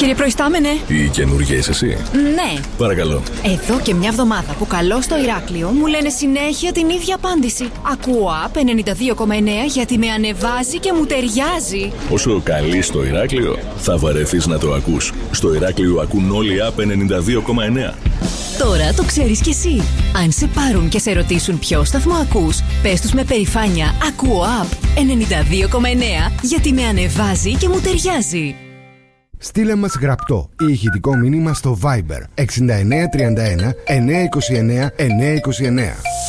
Κύριε Προϊστάμενε. Η καινούργια είσαι εσύ? Ναι. Παρακαλώ. Εδώ και μια εβδομάδα που καλώ στο Ηράκλειο μου λένε συνέχεια την ίδια απάντηση. Ακούω ΑΠ 92,9 γιατί με ανεβάζει και μου ταιριάζει. Όσο καλείς στο Ηράκλειο, θα βαρεθείς να το ακούς. Στο Ηράκλειο ακούν όλοι ΑΠ 92,9. Τώρα το ξέρεις κι εσύ. Αν σε πάρουν και σε ρωτήσουν ποιο σταθμό ακούς, πες τους με περηφάνεια ακούω ΑΠ 92,9 γιατί με ανεβάζει και μου ταιριάζει. Στείλε μας γραπτό ή ηχητικό μήνυμα στο Viber 6931 929 929.